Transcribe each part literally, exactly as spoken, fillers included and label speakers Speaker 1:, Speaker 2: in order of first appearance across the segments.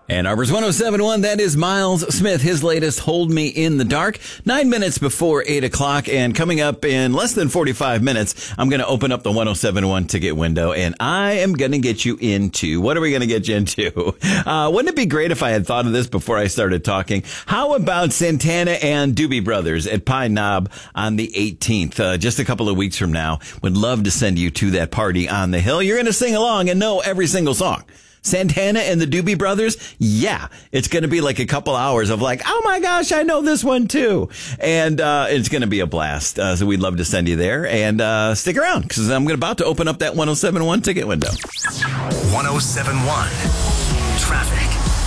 Speaker 1: Ann Arbor's one oh seven point one, that is Miles Smith, his latest Hold Me in the Dark. Nine minutes before eight o'clock, and coming up in less than forty-five minutes, I'm going to open up the one oh seven point one ticket window, and I am going to get you into, what are we going to get you into? Uh, wouldn't it be great if I had thought of this before I started talking? How about Santana and Doobie Brothers at Pine Knob on the eighteenth, uh, just a couple of weeks from now? Would love to send you to that party on the hill. You're going to sing along and know every single song. Santana and the Doobie Brothers, yeah, it's going to be like a couple hours of like, oh my gosh, I know this one too. And uh, it's going to be a blast. Uh, so we'd love to send you there, and uh, stick around because I'm about to open up that one oh seven point one ticket window.
Speaker 2: one oh seven point one Traffic.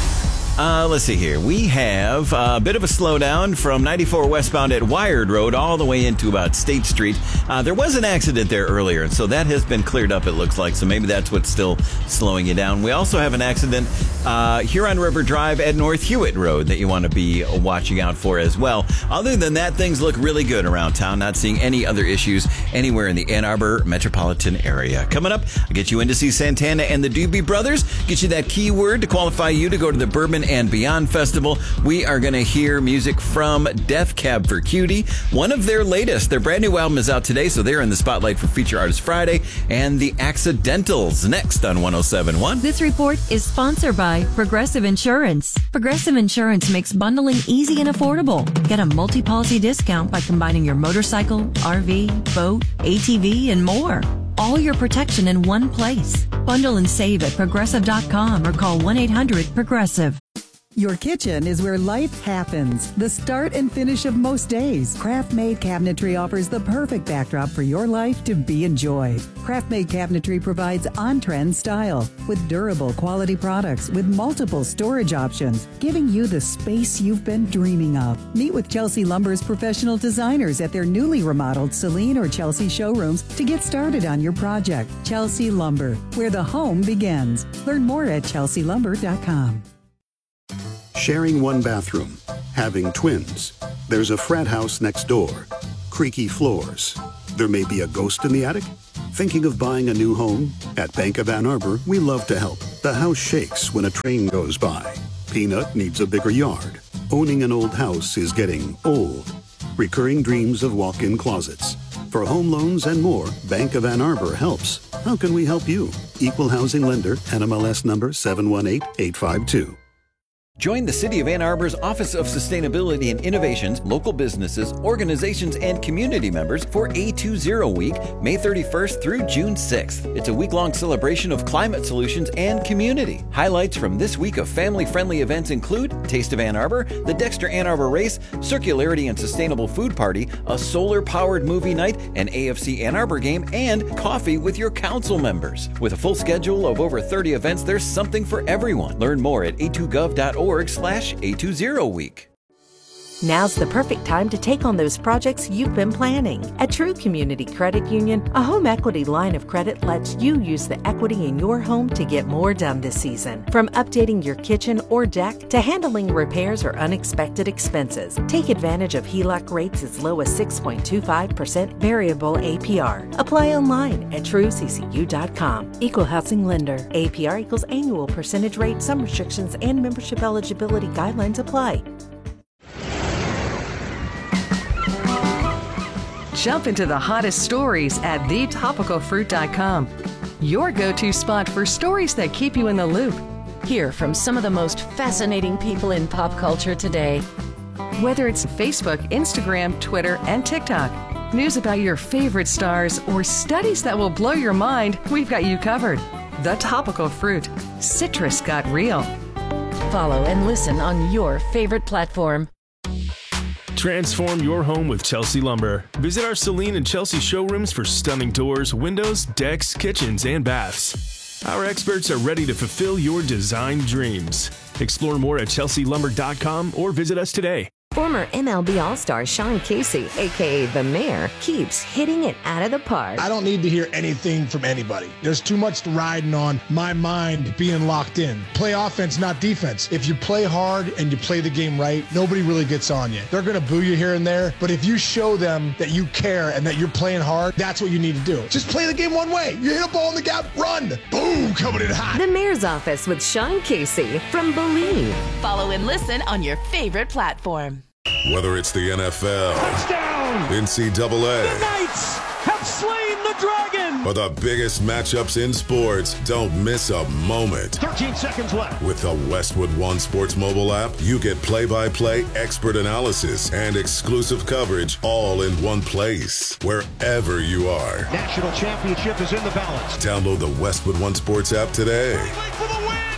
Speaker 1: Uh, let's see here. We have a bit of a slowdown from ninety-four westbound at Wired Road all the way into about State Street. Uh, there was an accident there earlier, and so that has been cleared up, it looks like. So maybe that's what's still slowing you down. We also have an accident uh, here on River Drive at North Hewitt Road that you want to be watching out for as well. Other than that, things look really good around town. Not seeing any other issues anywhere in the Ann Arbor metropolitan area. Coming up, I'll get you in to see Santana and the Doobie Brothers. Get you that keyword to qualify you to go to the Bourbon and Beyond Festival. We are going to hear music from Death Cab for Cutie, one of their latest. Their brand new album is out today, so they're in the spotlight for Feature Artist Friday. And the Accidentals next on one oh seven point one.
Speaker 3: This report is sponsored by Progressive Insurance. Progressive Insurance makes bundling easy and affordable. Get a multi-policy discount by combining your motorcycle, R V, boat, A T V, and more. All your protection in one place. Bundle and save at progressive dot com or call one eight hundred progressive.
Speaker 4: Your kitchen is where life happens, the start and finish of most days. Craft-Made Cabinetry offers the perfect backdrop for your life to be enjoyed. Craft-Made Cabinetry provides on-trend style with durable quality products with multiple storage options, giving you the space you've been dreaming of. Meet with Chelsea Lumber's professional designers at their newly remodeled Celine or Chelsea showrooms to get started on your project. Chelsea Lumber, where the home begins. Learn more at chelsea lumber dot com.
Speaker 5: Sharing one bathroom, having twins, there's a frat house next door, creaky floors. There may be a ghost in the attic? Thinking of buying a new home? At Bank of Ann Arbor, we love to help. The house shakes when a train goes by. Peanut needs a bigger yard. Owning an old house is getting old. Recurring dreams of walk-in closets. For home loans and more, Bank of Ann Arbor helps. How can we help you? Equal housing lender, N M L S number seven one eight eight five two.
Speaker 1: Join the City of Ann Arbor's Office of Sustainability and Innovations, local businesses, organizations, and community members for A twenty Week, May thirty-first through June sixth. It's a week-long celebration of climate solutions and community. Highlights from this week of family-friendly events include Taste of Ann Arbor, the Dexter Ann Arbor Race, Circularity and Sustainable Food Party, a solar-powered movie night, an A F C Ann Arbor game, and coffee with your council members. With a full schedule of over thirty events, there's something for everyone. Learn more at a two gov dot org slash A twenty week.
Speaker 6: Now's the perfect time to take on those projects you've been planning. At True Community Credit Union, a home equity line of credit lets you use the equity in your home to get more done this season. From updating your kitchen or deck to handling repairs or unexpected expenses, take advantage of H E L O C rates as low as six point two five percent variable A P R. Apply online at true c c u dot com. Equal housing lender. A P R equals annual percentage rate. Some restrictions and membership eligibility guidelines apply.
Speaker 7: Jump into the hottest stories at the topical fruit dot com. Your go-to spot for stories that keep you in the loop.
Speaker 3: Hear from some of the most fascinating people in pop culture today.
Speaker 7: Whether it's Facebook, Instagram, Twitter, and TikTok, news about your favorite stars, or studies that will blow your mind, we've got you covered. The Topical Fruit. Citrus got real.
Speaker 3: Follow and listen on your favorite platform.
Speaker 8: Transform your home with Chelsea Lumber. Visit our Celine and Chelsea showrooms for stunning doors, windows, decks, kitchens, and baths. Our experts are ready to fulfill your design dreams. Explore more at chelsea lumber dot com or visit us today.
Speaker 9: For Former M L B All-Star Sean Casey, a k a. The Mayor, keeps hitting it out of the park.
Speaker 10: I don't need to hear anything from anybody. There's too much riding on my mind being locked in. Play offense, not defense. If you play hard and you play the game right, nobody really gets on you. They're going to boo you here and there, but if you show them that you care and that you're playing hard, that's what you need to do. Just play the game one way. You hit a ball in the gap, run. Boom, coming in hot.
Speaker 9: The Mayor's Office with Sean Casey from Believe.
Speaker 11: Follow and listen on your favorite platform.
Speaker 12: Whether it's the N F L,
Speaker 13: touchdown,
Speaker 12: N C double A,
Speaker 13: the Knights have slain the dragon,
Speaker 12: or the biggest matchups in sports, don't miss a moment.
Speaker 13: thirteen seconds left.
Speaker 12: With the Westwood One Sports mobile app, you get play-by-play expert analysis and exclusive coverage all in one place, wherever you are.
Speaker 13: National championship is in the balance.
Speaker 12: Download the Westwood One Sports app today.
Speaker 13: Wait for the win.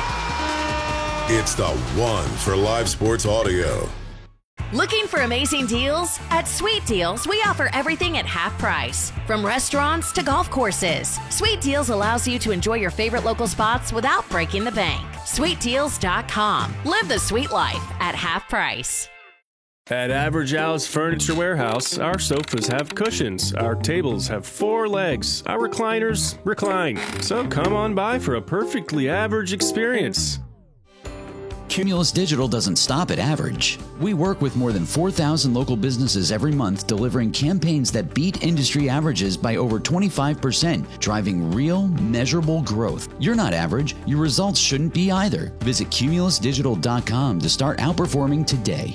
Speaker 13: Yeah!
Speaker 12: It's the one for live sports audio.
Speaker 11: Looking for amazing deals? At Sweet Deals, we offer everything at half price. From restaurants to golf courses, Sweet Deals allows you to enjoy your favorite local spots without breaking the bank. sweet deals dot com. Live the sweet life at half price.
Speaker 8: At Average Al's Furniture Warehouse, our sofas have cushions, our tables have four legs, our recliners recline. So come on by for a perfectly average experience.
Speaker 14: Cumulus Digital doesn't stop at average. We work with more than four thousand local businesses every month, delivering campaigns that beat industry averages by over twenty-five percent, driving real, measurable growth. You're not average. Your results shouldn't be either. Visit cumulus digital dot com to start outperforming today.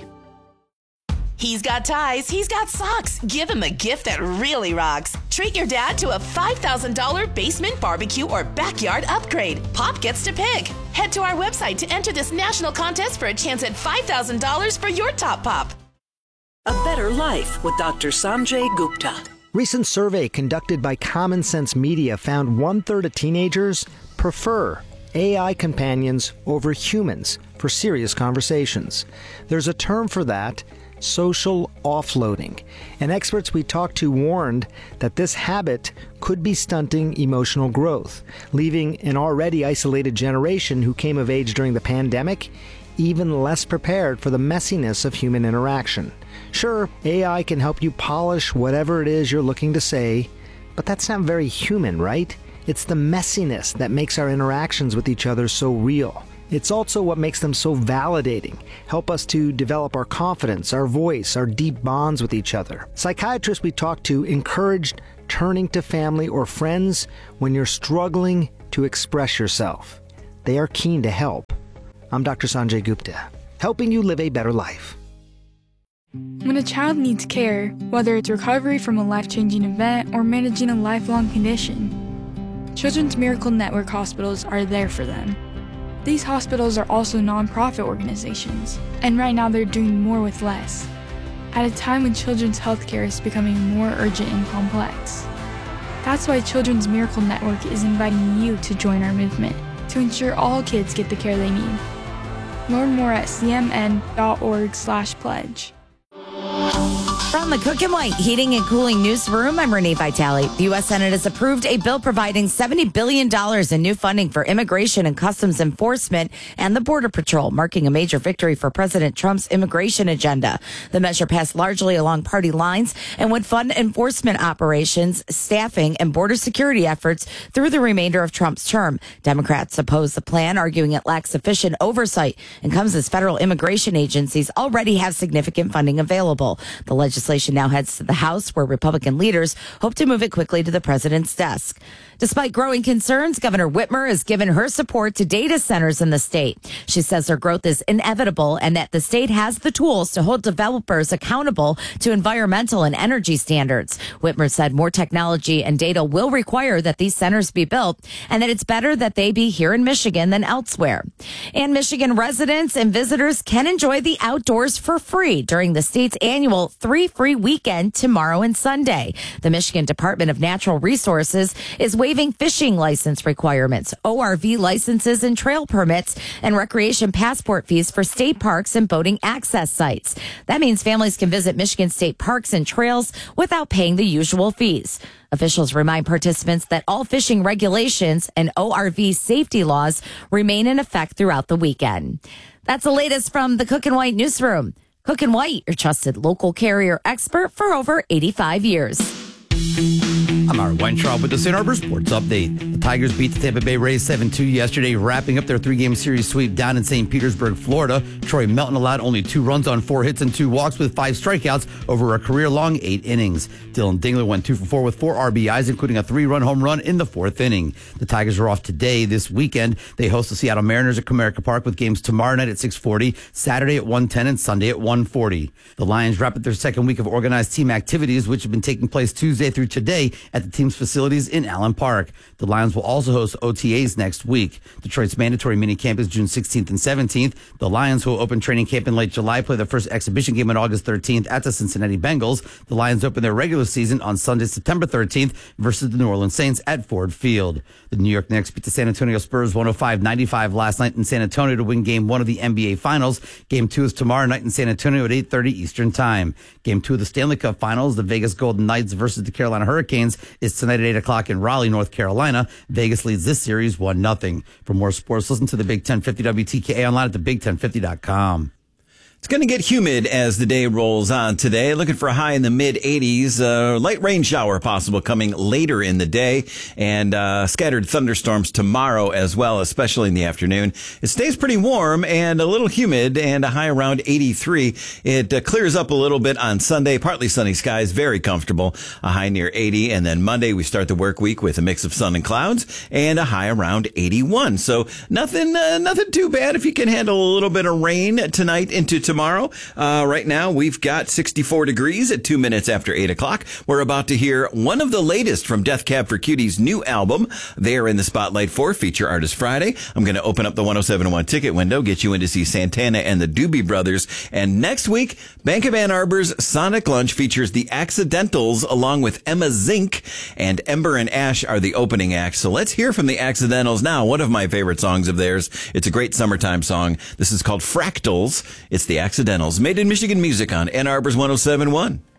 Speaker 11: He's got ties, he's got socks. Give him a gift that really rocks. Treat your dad to a five thousand dollars basement barbecue or backyard upgrade. Pop gets to pick. Head to our website to enter this national contest for a chance at five thousand dollars for your top pop.
Speaker 15: A Better Life with Doctor Sanjay Gupta.
Speaker 16: Recent survey conducted by Common Sense Media found one-third of teenagers prefer A I companions over humans for serious conversations. There's a term for that: social offloading. And experts we talked to warned that this habit could be stunting emotional growth, leaving an already isolated generation who came of age during the pandemic even less prepared for the messiness of human interaction. Sure, A I can help you polish whatever it is you're looking to say, but that's not very human, right? It's the messiness that makes our interactions with each other so real. It's also what makes them so validating, help us to develop our confidence, our voice, our deep bonds with each other. Psychiatrists we talked to encouraged turning to family or friends when you're struggling to express yourself. They are keen to help. I'm Doctor Sanjay Gupta, helping you live a better life.
Speaker 17: When a child needs care, whether it's recovery from a life-changing event or managing a lifelong condition, Children's Miracle Network hospitals are there for them. These hospitals are also nonprofit organizations, and right now they're doing more with less, at a time when children's healthcare is becoming more urgent and complex. That's why Children's Miracle Network is inviting you to join our movement to ensure all kids get the care they need. Learn more at c m n dot org slash pledge.
Speaker 18: From the Cook and White Heating and Cooling Newsroom, I'm Renee Vitale. The U S Senate has approved a bill providing seventy billion dollars in new funding for immigration and customs enforcement and the Border Patrol, marking a major victory for President Trump's immigration agenda. The measure passed largely along party lines and would fund enforcement operations, staffing, and border security efforts through the remainder of Trump's term. Democrats oppose the plan, arguing it lacks sufficient oversight and comes as federal immigration agencies already have significant funding available. The legislation now heads to the House, where Republican leaders hope to move it quickly to the president's desk. Despite growing concerns, Governor Whitmer has given her support to data centers in the state. She says their growth is inevitable and that the state has the tools to hold developers accountable to environmental and energy standards. Whitmer said more technology and data will require that these centers be built and that it's better that they be here in Michigan than elsewhere. And Michigan residents and visitors can enjoy the outdoors for free during the state's annual Three Free Weekend tomorrow and Sunday. The Michigan Department of Natural Resources is waiving fishing license requirements, O R V licenses and trail permits, and recreation passport fees for state parks and boating access sites. That means families can visit Michigan state parks and trails without paying the usual fees. Officials remind participants that all fishing regulations and O R V safety laws remain in effect throughout the weekend. That's the latest from the Cook and White Newsroom. Cook and White, your trusted local carrier expert for over eighty-five years.
Speaker 19: I'm Art Weintraub with the Saint Arbor Sports Update. The Tigers beat the Tampa Bay Rays seven two yesterday, wrapping up their three-game series sweep down in Saint Petersburg, Florida. Troy Melton allowed only two runs on four hits and two walks with five strikeouts over a career-long eight innings. Dylan Dingler went two for four with four R B Is, including a three-run home run in the fourth inning. The Tigers are off today. This weekend, they host the Seattle Mariners at Comerica Park with games tomorrow night at six forty, Saturday at one ten, and Sunday at one forty. The Lions wrap up their second week of organized team activities, which have been taking place Tuesday through today at the team's facilities in Allen Park. The Lions will also host O T As next week. Detroit's mandatory minicamp is June sixteenth and seventeenth. The Lions, who will open training camp in late July, play their first exhibition game on August thirteenth at the Cincinnati Bengals. The Lions open their regular season on Sunday, September thirteenth versus the New Orleans Saints at Ford Field. The New York Knicks beat the San Antonio Spurs one oh five ninety-five last night in San Antonio to win game one of the N B A Finals. Game two is tomorrow night in San Antonio at eight thirty Eastern Time. Game two of the Stanley Cup Finals, the Vegas Golden Knights versus the Carolina Hurricanes, is tonight at eight o'clock in Raleigh, North Carolina. Vegas leads this series one nothing. For more sports, listen to the Big ten fifty W T K A online at the big ten fifty dot com.
Speaker 1: It's going to get humid as the day rolls on today. Looking for a high in the mid eighties. Uh, light rain shower possible coming later in the day, and uh, scattered thunderstorms tomorrow as well, especially in the afternoon. It stays pretty warm and a little humid, and a high around eighty-three. It uh, clears up a little bit on Sunday. Partly sunny skies, very comfortable. A high near eighty, and then Monday we start the work week with a mix of sun and clouds and a high around eighty-one. So nothing, uh, nothing too bad if you can handle a little bit of rain tonight into tomorrow. Tomorrow. Uh, right now, we've got sixty-four degrees at two minutes after eight o'clock. We're about to hear one of the latest from Death Cab for Cutie's new album. They are in the spotlight for Feature Artist Friday. I'm going to open up the one oh seven point one ticket window, get you in to see Santana and the Doobie Brothers. And next week, Bank of Ann Arbor's Sonic Lunch features the Accidentals along with Emma Zink, and Ember and Ash are the opening acts. So let's hear from the Accidentals now. One of my favorite songs of theirs. It's a great summertime song. This is called Fractals. It's the Accidentals, made in Michigan music on Ann Arbor's one oh seven point one.